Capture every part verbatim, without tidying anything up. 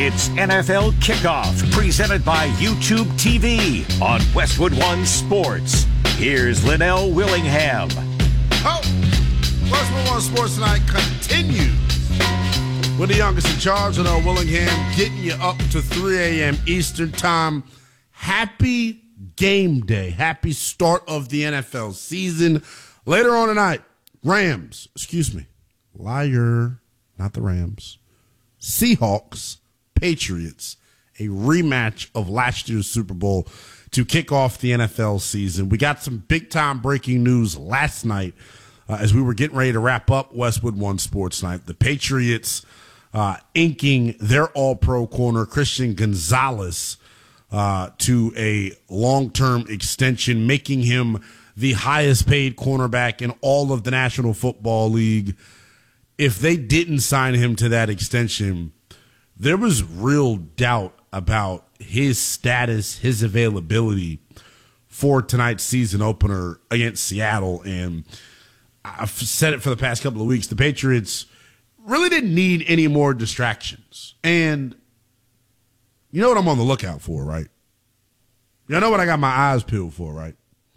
It's N F L Kickoff, presented by YouTube T V on Westwood One Sports. Here's Linnell Willingham. Oh, Westwood One Sports Night continues with the youngest in charge, Linnell Willingham, getting you up to three a.m. Eastern Time. Happy game day. Happy start of the N F L season. Later on tonight, Rams, excuse me, liar, not the Rams, Seahawks, Patriots, a rematch of last year's Super Bowl to kick off the N F L season. We got some big-time breaking news last night uh, as we were getting ready to wrap up Westwood One Sports Night. The Patriots uh, inking their all-pro corner, Christian Gonzalez, uh, to a long-term extension, making him the highest-paid cornerback in all of the National Football League. If they didn't sign him to that extension, there was real doubt about his status, his availability for tonight's season opener against Seattle. And I've said it for the past couple of weeks, the Patriots really didn't need any more distractions. And you know what I'm on the lookout for, right? You know what I got my eyes peeled for, right?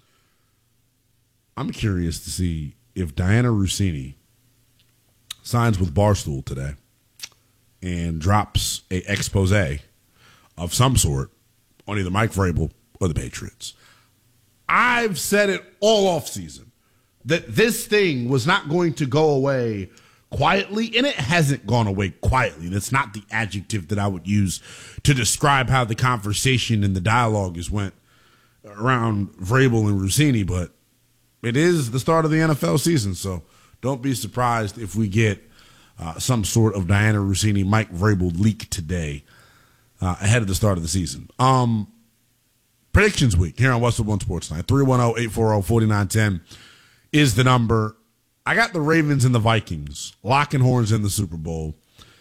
I'm curious to see if Diana Russini signs with Barstool today and drops a expose of some sort on either Mike Vrabel or the Patriots. I've said it all offseason that this thing was not going to go away quietly, and it hasn't gone away quietly. That's not the adjective that I would use to describe how the conversation and the dialogue has went around Vrabel and Russini, but it is the start of the N F L season, so don't be surprised if we get uh, some sort of Diana Russini, Mike Vrabel leak today uh, ahead of the start of the season. Um, predictions week here on Westwood One Sports Night. three one zero, eight four zero, four nine one zero is the number. I got the Ravens and the Vikings, locking horns in the Super Bowl.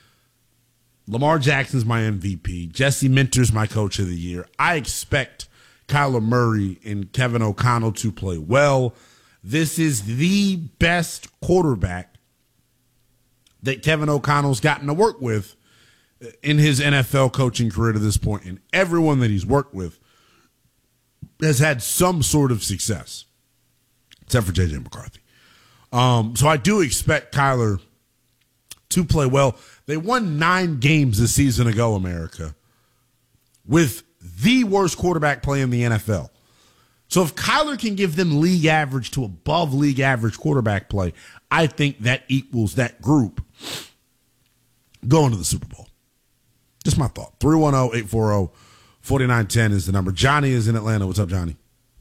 Lamar Jackson's my M V P. Jesse Minter's my coach of the year. I expect Kyler Murray and Kevin O'Connell to play well. This is the best quarterback that Kevin O'Connell's gotten to work with in his N F L coaching career to this point, and everyone that he's worked with has had some sort of success, except for J J McCarthy. Um, so I do expect Kyler to play well. They won nine games a season ago, America, with the worst quarterback play in the N F L. So if Kyler can give them league average to above league average quarterback play, I think that equals that group going to the Super Bowl. Just my thought. three one zero, eight four zero, four nine one zero is the number. Johnny is in Atlanta. What's up, Johnny?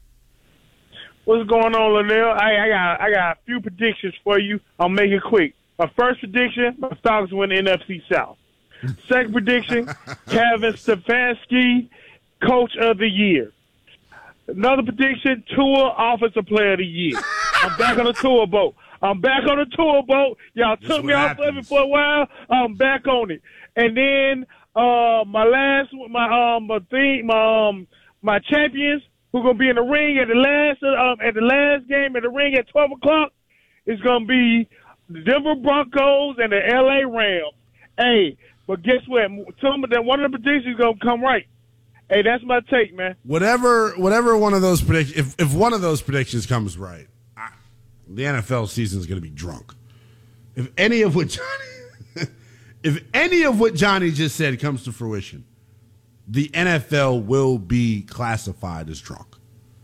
What's going on, Linnell? I, I got I got a few predictions for you. I'll make it quick. My first prediction, my Falcons win the N F C South. Second prediction, Kevin Stefanski, Coach of the Year. Another prediction, Tua, Offensive Player of the Year. I'm back on the tour boat. I'm back on the tour boat. Y'all This took me what off of it happens. for a while. I'm back on it. And then uh, my last, my um, my thing, my um, my champions who gonna be in the ring at the last um, at the last game at the ring at twelve o'clock is gonna be the Denver Broncos and the L A Rams. Hey, but guess what? Some of them, one of the predictions is gonna come right. Hey, that's my take, man. Whatever, whatever one of those predictions, if, if one of those predictions comes right, I, the N F L season is going to be drunk. If any of what Johnny, if any of what Johnny just said comes to fruition, the N F L will be classified as drunk.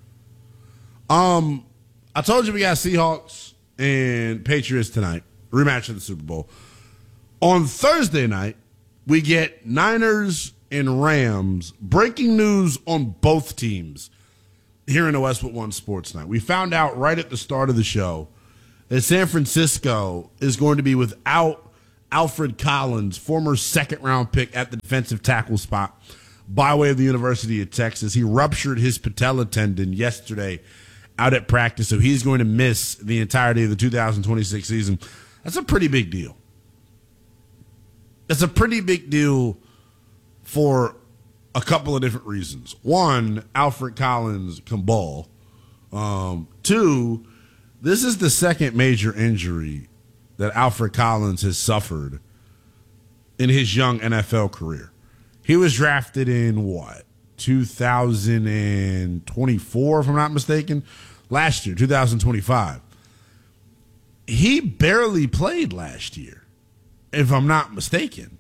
Um, I told you we got Seahawks and Patriots tonight, rematch of the Super Bowl. On Thursday night, we get Niners and Rams. Breaking news on both teams here in the Westwood One Sports Night. We found out right at the start of the show that San Francisco is going to be without Alfred Collins, former second-round pick at the defensive tackle spot by way of the University of Texas. He ruptured his patella tendon yesterday out at practice, so he's going to miss the entirety of the two thousand twenty-six season. That's a pretty big deal. That's a pretty big deal for a couple of different reasons. One, Alfred Collins can ball. Um, two, this is the second major injury that Alfred Collins has suffered in his young N F L career. He was drafted in what? two thousand twenty-four, if I'm not mistaken. Last year, two thousand twenty-five. He barely played last year, if I'm not mistaken.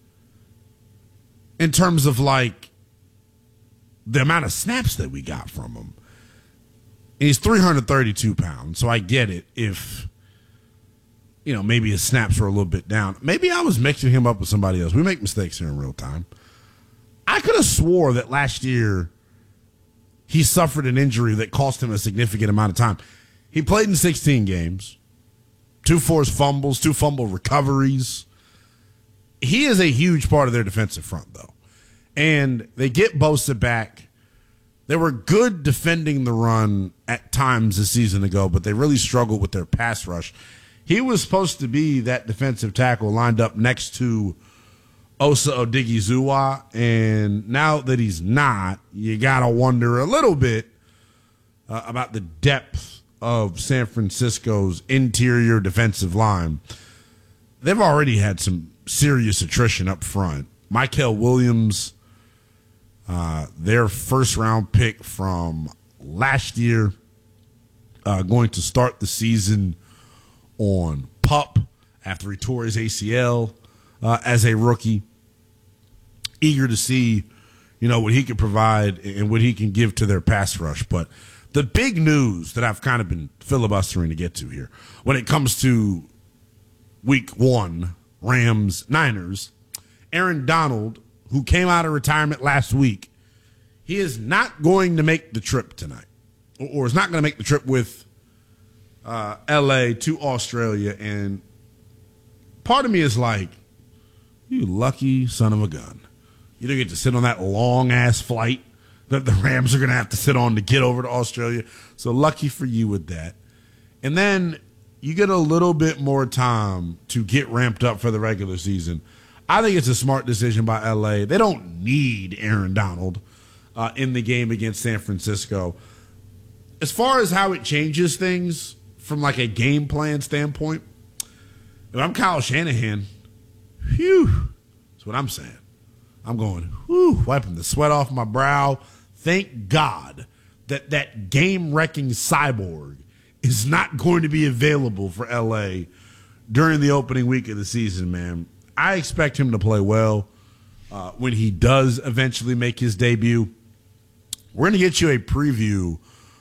In terms of, like, the amount of snaps that we got from him. He's three hundred thirty-two pounds, so I get it if, you know, maybe his snaps were a little bit down. Maybe I was mixing him up with somebody else. We make mistakes here in real time. I could have swore that last year he suffered an injury that cost him a significant amount of time. He played in sixteen games, two forced fumbles, two fumble recoveries. He is a huge part of their defensive front, though. And they get Bosa back. They were good defending the run at times a season ago, but they really struggled with their pass rush. He was supposed to be that defensive tackle lined up next to Osa Odighizuwa, and now that he's not, you got to wonder a little bit uh, about the depth of San Francisco's interior defensive line. They've already had some serious attrition up front. Mykel Williams, uh, their first-round pick from last year, uh, going to start the season on PUP after he tore his A C L. Uh, as a rookie, eager to see, you know, what he can provide and what he can give to their pass rush. But the big news that I've kind of been filibustering to get to here, when it comes to week one, Rams, Niners, Aaron Donald, who came out of retirement last week, he is not going to make the trip tonight, or is not going to make the trip with uh, L A to Australia. And part of me is like, you lucky son of a gun. You don't get to sit on that long-ass flight that the Rams are going to have to sit on to get over to Australia. So lucky for you with that. And then you get a little bit more time to get ramped up for the regular season. I think it's a smart decision by L A. They don't need Aaron Donald uh, in the game against San Francisco. As far as how it changes things from like a game plan standpoint, if I'm Kyle Shanahan, whew, that's what I'm saying. I'm going, whew, wiping the sweat off my brow. Thank God that that game-wrecking cyborg is not going to be available for L A during the opening week of the season, man. I expect him to play well uh, when he does eventually make his debut. We're going to get you a preview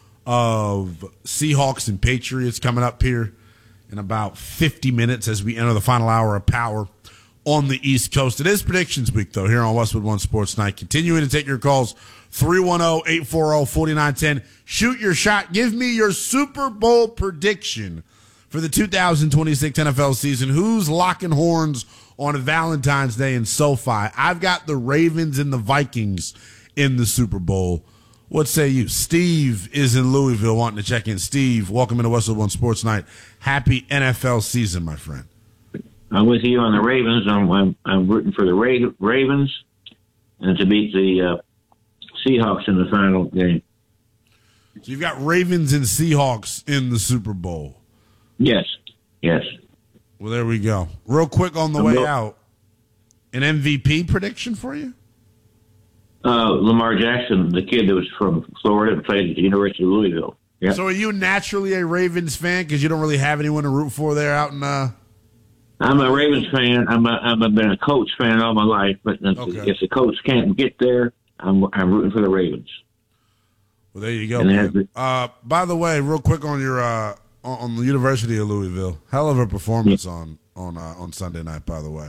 of Seahawks and Patriots coming up here in about fifty minutes as we enter the final hour of Power on the East Coast. It is Predictions Week, though, here on Westwood One Sports Night. Continuing to take your calls, three one zero, eight four zero, four nine one zero. Shoot your shot. Give me your Super Bowl prediction for the two thousand twenty-six N F L season. Who's locking horns on a Valentine's Day in SoFi? I've got the Ravens and the Vikings in the Super Bowl. What say you? Steve is in Louisville wanting to check in. Steve, welcome into Westwood One Sports Night. Happy N F L season, my friend. I'm with you on the Ravens. I'm I'm, I'm rooting for the Ra- Ravens and to beat the uh, Seahawks in the final game. So you've got Ravens and Seahawks in the Super Bowl. Yes, yes. Well, there we go. Real quick on the I'm way real- out, an M V P prediction for you? Uh, Lamar Jackson, the kid that was from Florida and played at the University of Louisville. Yeah. So are you naturally a Ravens fan because you don't really have anyone to root for there out in uh I'm a Ravens fan. I'm a, I'm a, been a Colts fan all my life, but if, Okay. if the Colts can't get there, I'm I'm rooting for the Ravens. Well, there you go. And they man. have the- Uh, by the way, real quick on your uh, on on the University of Louisville, hell of a performance on on uh, on Sunday night. By the way,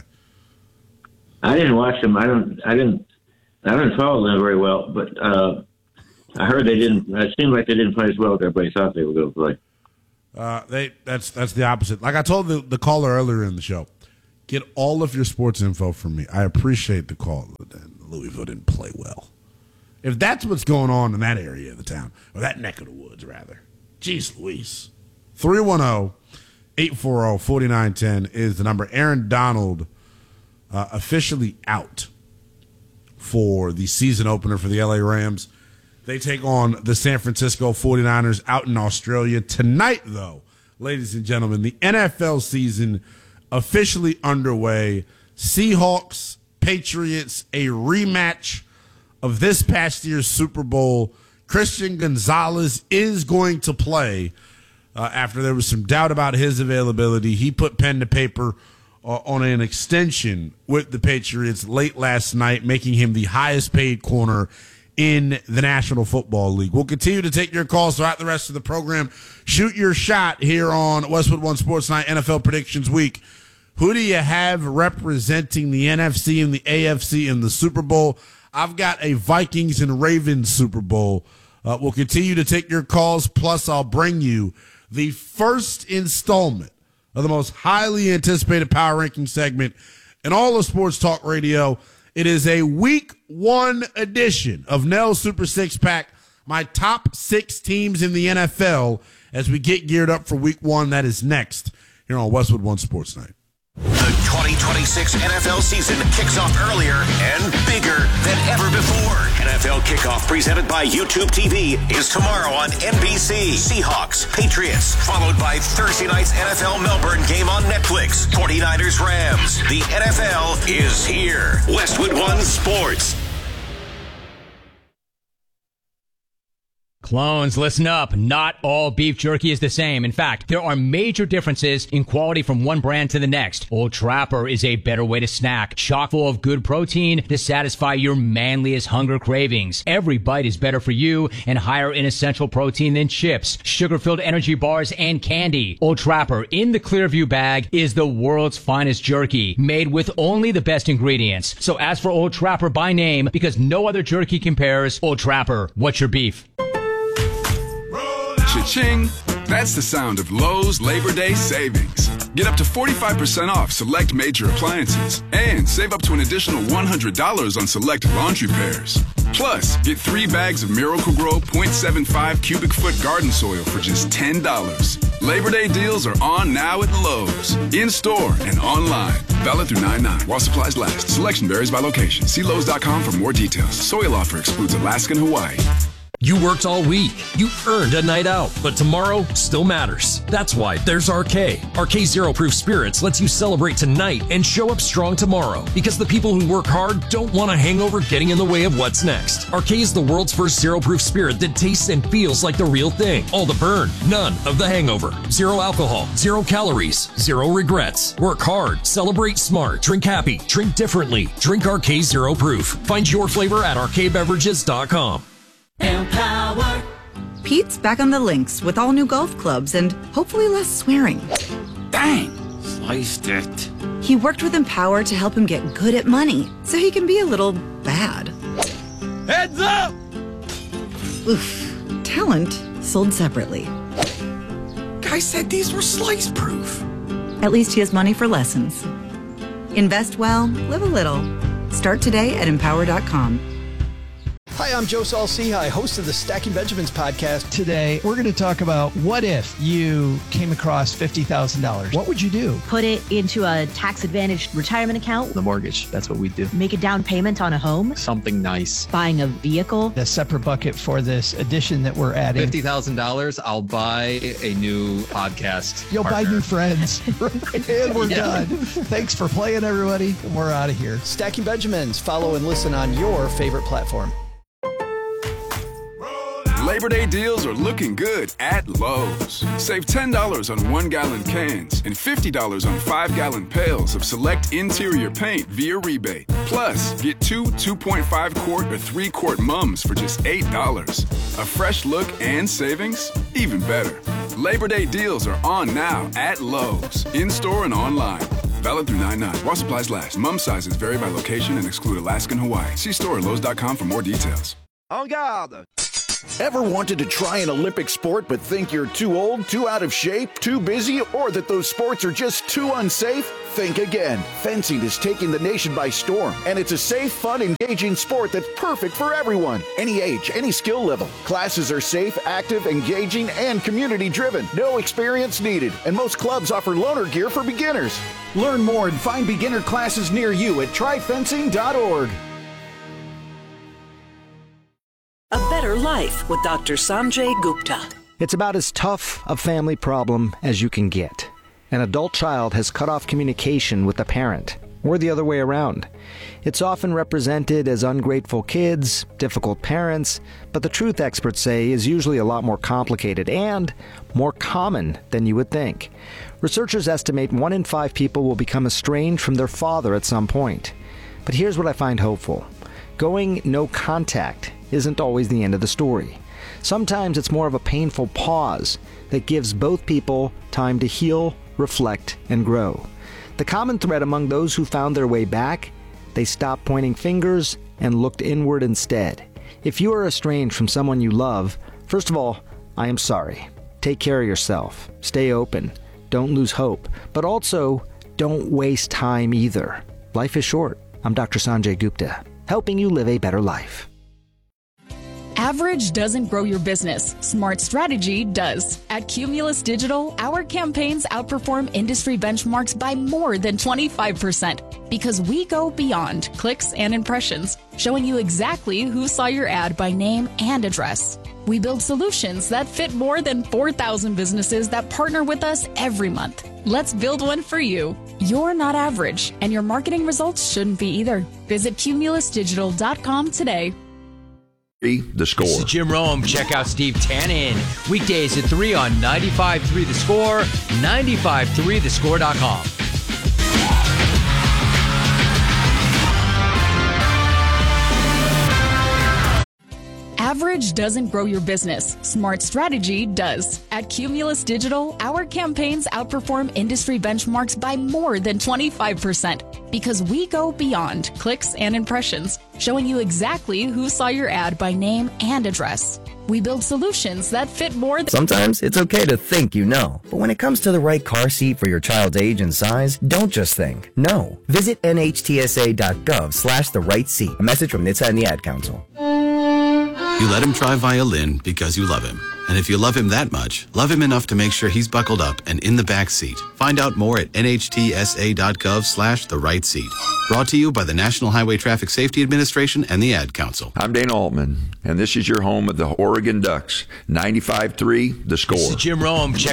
I didn't watch them. I don't. I didn't. I didn't follow them very well, but uh, I heard they didn't. It seemed like they didn't play as well as everybody thought they were going to play. uh, they that's that's the opposite. Like I told the, the caller earlier in the show, get all of your sports info from me. I appreciate the call. Louisville didn't play well. If that's what's going on in that area of the town, or that neck of the woods, rather, jeez Louise. three one zero, eight four zero, four nine one zero is the number. Aaron Donald uh, officially out for the season opener for the L A Rams. They take on the San Francisco forty-niners out in Australia. Tonight, though, ladies and gentlemen, the N F L season officially underway. Seahawks, Patriots a rematch of this past year's Super Bowl. Christian Gonzalez is going to play uh, after there was some doubt about his availability. He put pen to paper uh, on an extension with the Patriots late last night, making him the highest paid corner in the National Football League. We'll continue to take your calls throughout the rest of the program. Shoot your shot here on Westwood One Sports Night N F L Predictions Week. Who do you have representing the N F C and the A F C in the Super Bowl? I've got a Vikings and Ravens Super Bowl. Uh, we'll continue to take your calls, plus I'll bring you the first installment of the most highly anticipated power ranking segment in all of sports talk radio. It is a week one edition of Nell's Super Six Pack, my top six teams in the N F L as we get geared up for week one. That is next here on Westwood One Sports Night. The twenty twenty-six N F L season kicks off earlier and bigger than ever before. N F L Kickoff, presented by YouTube T V, is tomorrow on N B C. Seahawks, Patriots, followed by Thursday night's N F L Melbourne game on Netflix. forty-niners, Rams. The N F L is here. Westwood One Sports. Clones, listen up. Not all beef jerky is the same. In fact, there are major differences in quality from one brand to the next. Old Trapper is a better way to snack, chock full of good protein to satisfy your manliest hunger cravings. Every bite is better for you and higher in essential protein than chips, sugar-filled energy bars, and candy. Old Trapper in the Clearview bag is the world's finest jerky, made with only the best ingredients. So ask for Old Trapper by name, because no other jerky compares. Old Trapper, what's your beef? Cha-ching! That's the sound of Lowe's Labor Day savings. Get up to forty-five percent off select major appliances and save up to an additional one hundred dollars on select laundry pairs. Plus, get three bags of Miracle-Gro zero point seven five cubic foot garden soil for just ten dollars. Labor Day deals are on now at Lowe's, in-store and online. Valid through nine nine while supplies last. Selection varies by location. See Lowe's dot com for more details. Soil offer excludes Alaska and Hawaii. You worked all week. You earned a night out, but tomorrow still matters. That's why there's R K. R K Zero Proof Spirits lets you celebrate tonight and show up strong tomorrow, because the people who work hard don't want a hangover getting in the way of what's next. R K is the world's first zero proof spirit that tastes and feels like the real thing. All the burn, none of the hangover. Zero alcohol, zero calories, zero regrets. Work hard, celebrate smart, drink happy, drink differently. Drink R K Zero Proof. Find your flavor at R K beverages dot com. Empower. Pete's back on the links with all new golf clubs and hopefully less swearing. Dang, sliced it. He worked with Empower to help him get good at money so he can be a little bad. Heads up! Oof. Talent sold separately. Guy said these were slice proof. At least he has money for lessons. Invest well, live a little. Start today at empower dot com. Hi, I'm Joe Saul-Sehy, host of the Stacking Benjamins podcast. Today, we're going to talk about what if you came across fifty thousand dollars. What would you do? Put it into a tax-advantaged retirement account. The mortgage, that's what we do. Make a down payment on a home. Something nice. Buying a vehicle. A separate bucket for this addition that we're adding. fifty thousand dollars, I'll buy a new podcast You'll partner. Buy new friends. And we're yeah. done. Thanks for playing, everybody. We're out of here. Stacking Benjamins. Follow and listen on your favorite platform. Labor Day deals are looking good at Lowe's. Save ten dollars on one-gallon cans and fifty dollars on five-gallon pails of select interior paint via rebate. Plus, get two two point five quart or three quart mums for just eight dollars. A fresh look and savings? Even better. Labor Day deals are on now at Lowe's, in-store and online. Valid through nine nine while supplies last. Mum sizes vary by location and exclude Alaska and Hawaii. See store at Lowe's dot com for more details. En garde! Ever wanted to try an Olympic sport but think you're too old, too out of shape, too busy, or that those sports are just too unsafe? Think again. Fencing is taking the nation by storm, and it's a safe, fun, engaging sport that's perfect for everyone. Any age, any skill level. Classes are safe, active, engaging, and community-driven. No experience needed, and most clubs offer loaner gear for beginners. Learn more and find beginner classes near you at try fencing dot org. A Better Life with Doctor Sanjay Gupta. It's about as tough a family problem as you can get. An adult child has cut off communication with a parent. or the other way around. It's often represented as ungrateful kids, difficult parents, but the truth, experts say, is usually a lot more complicated and more common than you would think. Researchers estimate one in five people will become estranged from their father at some point. But here's what I find hopeful. Going no contact isn't always the end of the story. Sometimes it's more of a painful pause that gives both people time to heal, reflect, and grow. The common thread among those who found their way back: they stopped pointing fingers and looked inward instead. If you are estranged from someone you love, first of all, I am sorry. Take care of yourself. Stay open. Don't lose hope. But also, don't waste time either. Life is short. I'm Doctor Sanjay Gupta, helping you live a better life. Average doesn't grow your business. Smart strategy does. At Cumulus Digital, our campaigns outperform industry benchmarks by more than twenty-five percent because we go beyond clicks and impressions, showing you exactly who saw your ad by name and address. We build solutions that fit more than four thousand businesses that partner with us every month. Let's build one for you. You're not average, and your marketing results shouldn't be either. Visit cumulus digital dot com today. The Score. This is Jim Rome. Check out Steve Tannen weekdays at three on ninety-five point three The Score, ninety-five point three the score dot com. Average doesn't grow your business. Smart strategy does. At Cumulus Digital, our campaigns outperform industry benchmarks by more than twenty-five percent because we go beyond clicks and impressions, showing you exactly who saw your ad by name and address. We build solutions that fit more than... Sometimes it's okay to think you know, but when it comes to the right car seat for your child's age and size, don't just think. No. Visit N H T S A dot gov slash the right seat. A message from N H T S A and the Ad Council. You let him try violin because you love him. And if you love him that much, love him enough to make sure he's buckled up and in the back seat. Find out more at N H T S A dot gov slash the right seat. Brought to you by the National Highway Traffic Safety Administration and the Ad Council. I'm Dana Altman, and this is your home of the Oregon Ducks. ninety-five point three The Score. This is Jim Rome. Check